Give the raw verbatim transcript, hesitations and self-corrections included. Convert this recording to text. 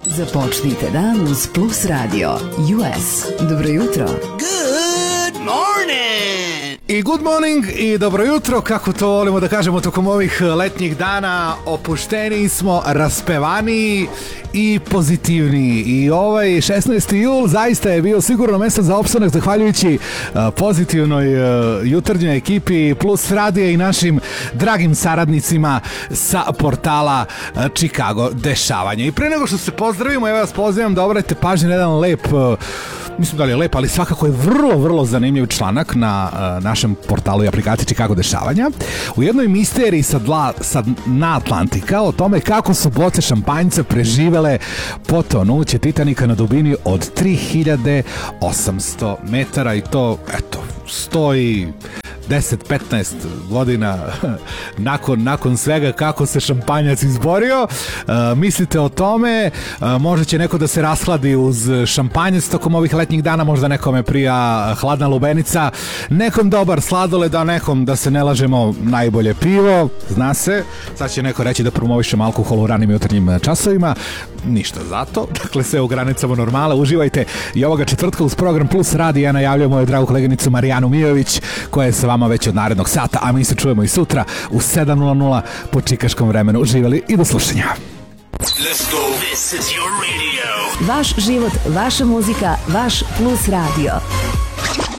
Započnite dan uz Plus Radio U S. Dobro jutro. Good morning! I good morning i dobro jutro, kako to volimo da kažemo tokom ovih letnjih dana. Opušteniji smo, raspevaniji i pozitivniji. I ovaj šesnaesti jul zaista je bio sigurno mesto za opstanak zahvaljujući uh, pozitivnoj uh, jutarnjoj ekipi Plus Radija i našim dragim saradnicima sa portala uh, Chicago Dešavanja. I pre nego što se pozdravimo, ja vas pozivam da obratite pažnju na jedan lep, uh, mislim da li je lep, ali svakako je vrlo, vrlo zanimljiv članak na uh, našem portalu i aplikaciji Chicago Dešavanja. U jednoj misteriji sa, dla, sa dna Atlantika o tome kako su boce šampanjca preživele potonuće Titanika na dubini od tri hiljade osamsto metara i to, eto, stoji deset petnaest godina nakon, nakon svega kako se šampanjac izborio. Uh, mislite o tome, uh, možda će neko da se rashladi uz šampanjac tokom ovih letnjih dana, možda nekome prija hladna lubenica, nekom dobar sladoled, a nekom, da se ne lažemo, najbolje pivo, zna se. Sad će neko reći da promovišem alkohol u ranim jutarnjim časovima, ništa zato, dakle sve u granicama normala. Uživajte i ovoga četvrtka uz program Plus Radija. Ja najavljam moju dragu koleginicu Marijanu Mijović, koja je sa vama već od narednog sata, a mi se čujemo i sutra u sedam nula nula po čikaškom vremenu. Uživali i do slušanja. Let's go. This is your radio. Vaš život, vaša muzika, vaš Plus Radio.